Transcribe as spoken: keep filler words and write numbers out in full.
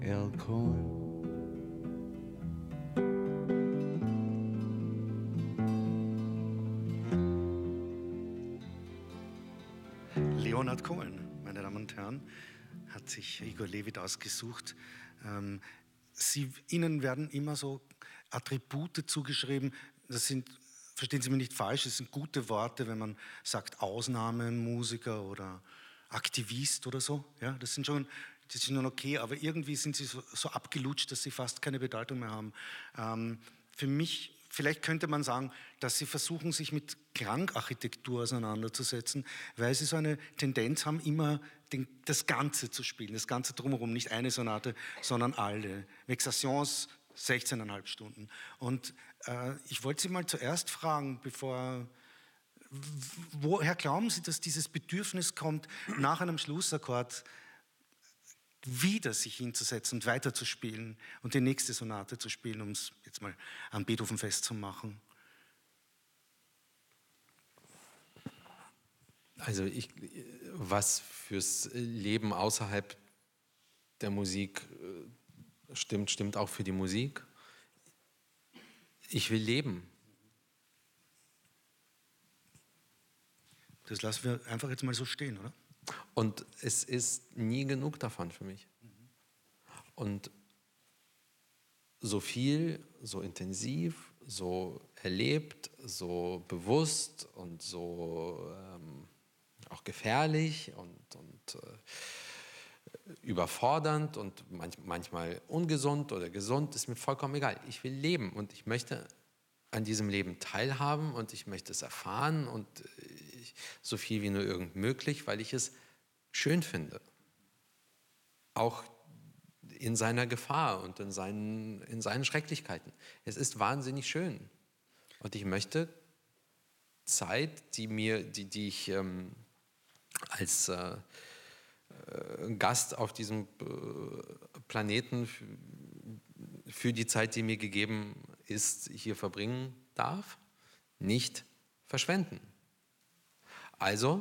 Al Cohen. Leonard Cohen, meine Damen und Herren, hat sich Igor Levit ausgesucht. Ähm, Sie, Ihnen werden immer so Attribute zugeschrieben. Das sind, verstehen Sie mich nicht falsch, das sind gute Worte, wenn man sagt Ausnahmemusiker oder Aktivist oder so. Ja, das sind schon, das sind schon okay, aber irgendwie sind sie so, so abgelutscht, dass sie fast keine Bedeutung mehr haben. Ähm, für mich, vielleicht könnte man sagen, dass sie versuchen, sich mit Klangarchitektur auseinanderzusetzen, weil sie so eine Tendenz haben, immer den, das Ganze zu spielen, das Ganze drumherum, nicht eine Sonate, sondern alle. Vexations, sechzehneinhalb Stunden. Und äh, ich wollte Sie mal zuerst fragen, bevor... Woher glauben Sie, dass dieses Bedürfnis kommt, nach einem Schlussakkord wieder sich hinzusetzen und weiterzuspielen und die nächste Sonate zu spielen, um es jetzt mal an Beethoven festzumachen? Also ich, was fürs Leben außerhalb der Musik stimmt, stimmt auch für die Musik. Ich will leben. Das lassen wir einfach jetzt mal so stehen, oder? Und es ist nie genug davon für mich. Und so viel, so intensiv, so erlebt, so bewusst und so ähm, auch gefährlich und, und äh, überfordernd und manch, manchmal ungesund oder gesund, ist mir vollkommen egal. Ich will leben und ich möchte an diesem Leben teilhaben und ich möchte es erfahren und ich, so viel wie nur irgend möglich, weil ich es schön finde. Auch in seiner Gefahr und in seinen, in seinen Schrecklichkeiten. Es ist wahnsinnig schön. Und ich möchte Zeit, die, mir, die, die ich ähm, als äh, äh, Gast auf diesem äh, Planeten für, für die Zeit, die mir gegeben ist, hier verbringen darf, nicht verschwenden. Also